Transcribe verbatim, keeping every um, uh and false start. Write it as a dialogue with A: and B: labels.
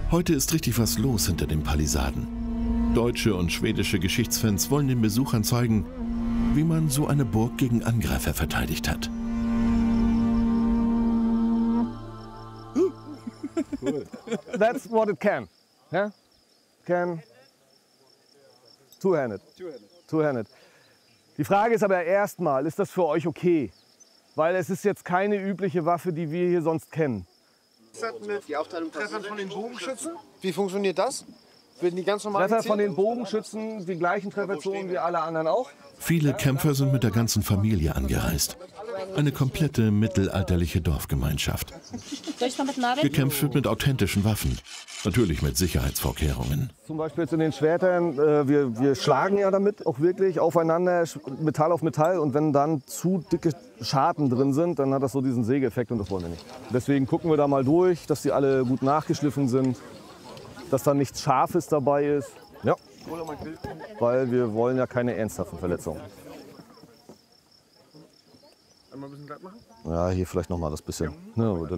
A: Heute ist richtig was los hinter den Palisaden. Deutsche und schwedische Geschichtsfans wollen den Besuchern zeigen, wie man so eine Burg gegen Angreifer verteidigt hat.
B: Cool. That's what it can. Yeah? Can two-handed. Two-handed. Die Frage ist aber erstmal, ist das für euch okay? Weil es ist jetzt keine übliche Waffe, die wir hier sonst kennen.
C: Mit die Aufteilung Treffern von den Bogenschützen. Wie funktioniert das? Werden die ganz normal
B: Treffer von den Bogenschützen, die gleichen Trefferzonen wie alle anderen auch.
A: Viele Kämpfer sind mit der ganzen Familie angereist. Eine komplette mittelalterliche Dorfgemeinschaft. Gekämpft wird mit authentischen Waffen, natürlich mit Sicherheitsvorkehrungen.
B: Zum Beispiel jetzt in den Schwertern, äh, wir, wir schlagen ja damit auch wirklich aufeinander, Metall auf Metall. Und wenn dann zu dicke Scharten drin sind, dann hat das so diesen Sägeeffekt und das wollen wir nicht. Deswegen gucken wir da mal durch, dass die alle gut nachgeschliffen sind, dass da nichts Scharfes dabei ist. Ja. Weil wir wollen ja keine ernsthaften Verletzungen.
C: Einmal ein bisschen glatt machen?
B: Ja, hier vielleicht noch mal das bisschen. Ja,